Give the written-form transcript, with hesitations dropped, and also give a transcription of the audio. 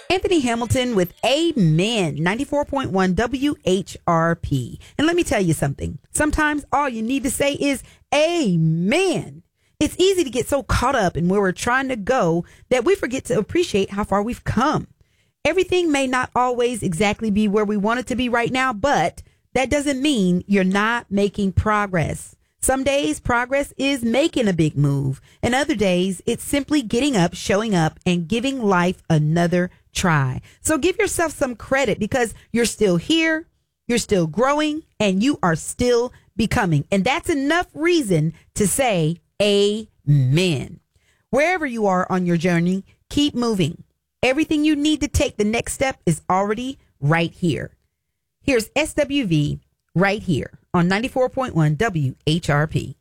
Anthony Hamilton with Amen, 94.1 WHRP. And let me tell you something. Sometimes all you need to say is Amen. It's easy to get so caught up in where we're trying to go that we forget to appreciate how far we've come. Everything may not always exactly be where we want it to be right now, but that doesn't mean you're not making progress. Some days progress is making a big move, and other days it's simply getting up, showing up, and giving life another try. So give yourself some credit because you're still here, you're still growing, and you are still becoming. And that's enough reason to say amen. Wherever you are on your journey, keep moving. Everything you need to take the next step is already right here. Here's SWV right here on 94.1 WHRP.